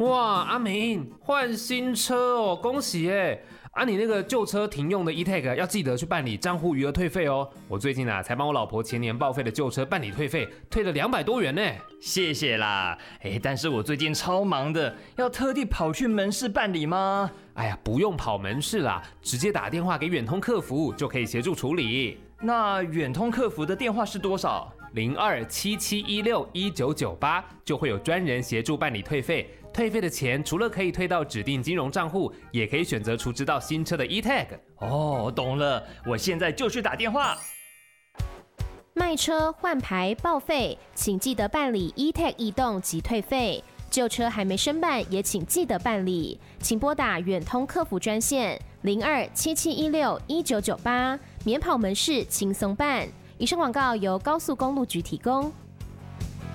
哇，阿明换新车哦，恭喜耶！啊，你那个旧车停用的 e-tag 要记得去办理账户余额退费哦。我最近才帮我老婆前年报废的旧车办理退费，退了200多元呢。 谢谢啦。但是我最近超忙的，要特地跑去门市办理吗？ 哎呀，不用跑门市啦，直接打电话给远通客服就可以协助处理。 那远通客服的电话是多少 ？0277161998就会有专人协助办理退费。退费的钱除了可以退到指定金融账户，也可以选择储值到新车的 e-tag。 哦，懂了，我现在就去打电话。 卖车、换牌、报废，请记得办理 e-tag 异动及退费。旧车还没申办，也请记得办理。请拨打远通客服专线0277161998，免跑门市轻松办。以上广告由高速公路局提供。